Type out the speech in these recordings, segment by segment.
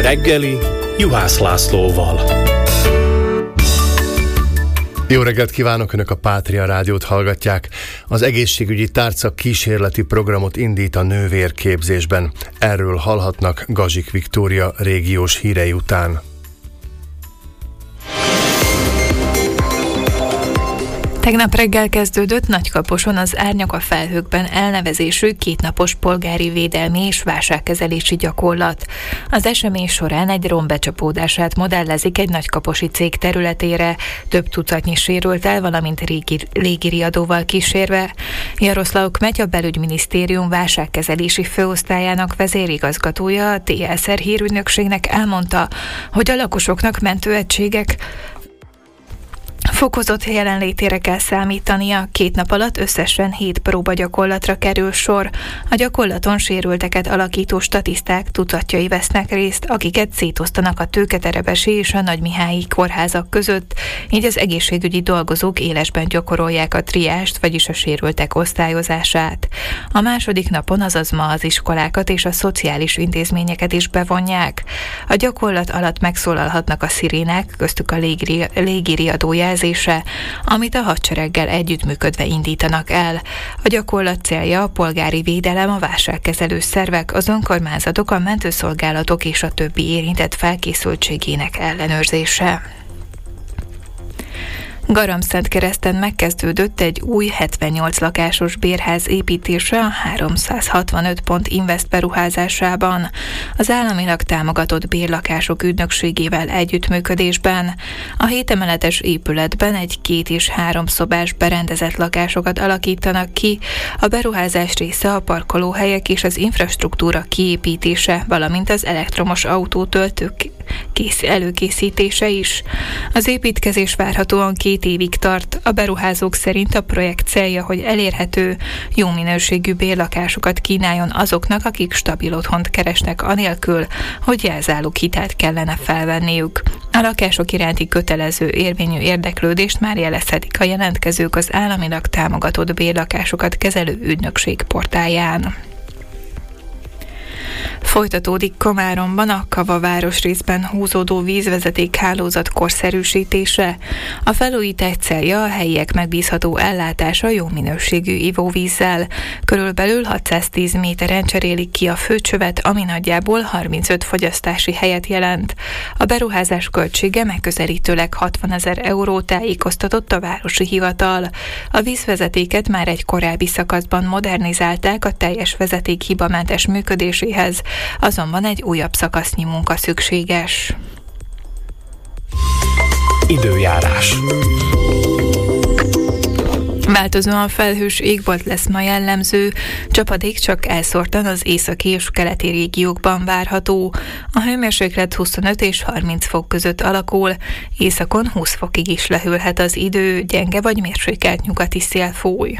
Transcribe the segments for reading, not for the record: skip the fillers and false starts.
reggeli Juhász Lászlóval. Jó reggelt kívánok, Önök a Pátria Rádiót hallgatják. Az egészségügyi tárca kísérleti programot indít a nővérképzésben. Erről hallhatnak Gazsik Viktória régiós hírei után. Tegnap reggel kezdődött Nagykaposon az Árnyak a felhőkben elnevezésű kétnapos polgári védelmi és válságkezelési gyakorlat. Az esemény során egy romb becsapódását modellezik egy nagykaposi cég területére, több tucatnyi sérült el, valamint légiriadóval kísérve. Jaroszlav Kmetty, a Belügyminisztérium válságkezelési főosztályának vezérigazgatója a TSR hírügynökségnek elmondta, hogy a lakosoknak mentőegységek fokozott jelenlétére kell számítania. 2 nap alatt összesen 7 próbagyakorlatra kerül sor. A gyakorlaton sérülteket alakító statiszták tucatjai vesznek részt, akiket szétosztanak a Tőketerebesi és a Nagymihályi kórházak között, így az egészségügyi dolgozók élesben gyakorolják a triást, vagyis a sérültek osztályozását. A második napon, azaz ma az iskolákat és a szociális intézményeket is bevonják. A gyakorlat alatt megszólalhatnak a szirénák, köztük a légiriadó jelzése, amit a hadsereggel együttműködve indítanak el. A gyakorlat célja a polgári védelem, a válságkezelő szervek, az önkormányzatok, a mentőszolgálatok és a többi érintett felkészültségének ellenőrzése. Garamszentkereszten megkezdődött egy új 78 lakásos bérház építése a 365 Pont Invest beruházásában, az államilag támogatott bérlakások ügynökségével együttműködésben. A 7 emeletes épületben egy 2 és 3 szobás berendezett lakásokat alakítanak ki. A beruházás része a parkolóhelyek és az infrastruktúra kiépítése, valamint az elektromos autótöltők előkészítése is. Az építkezés várhatóan 2 évig tart. A beruházók szerint a projekt célja, hogy elérhető, jó minőségű bérlakásokat kínáljon azoknak, akik stabil otthont keresnek anélkül, hogy jelzálog hitelt kellene felvenniük. A lakások iránti kötelező érvényű érdeklődést már jelezhetik a jelentkezők az államilag támogatott bérlakásokat kezelő ügynökség portálján. Folytatódik Komáromban a Kava városrészben húzódó vízvezeték hálózat korszerűsítése. A felújítás célja a helyiek megbízható ellátása jó minőségű ivóvízzel. Körülbelül 610 méteren cserélik ki a főcsövet, ami nagyjából 35 fogyasztási helyet jelent. A beruházás költsége megközelítőleg 60 000 euró, tájékoztatott a városi hivatal. A vízvezetéket már egy korábbi szakaszban modernizálták a teljes vezeték hibamentes működéséhez, azonban egy újabb szakasznyi munka szükséges. Időjárás. Változóan felhős égbolt lesz ma jellemző, csapadék csak elszórtan az északi és keleti régiókban várható. A hőmérséklet 25 és 30 fok között alakul, északon 20 fokig is lehűlhet az idő, gyenge vagy mérsékelt nyugati szél fúj.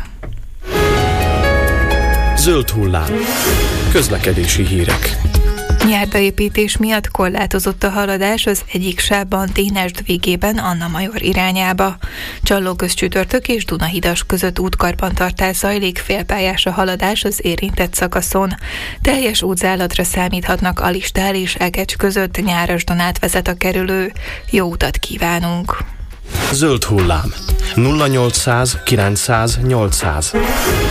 Zöld hullám. Közlekedési hírek. Járdaépítés miatt korlátozott a haladás az egyik sávban Dénesd végében Anna Major irányába. Csallóközcsütörtök és Dunahidas között útkarbantartás zajlik, félpályás a haladás az érintett szakaszon. Teljes útzálatra számíthatnak Alistál és Egecs között, Nyárasdon át vezet a kerülő. Jó utat kívánunk! Zöld hullám. 0800 900 800.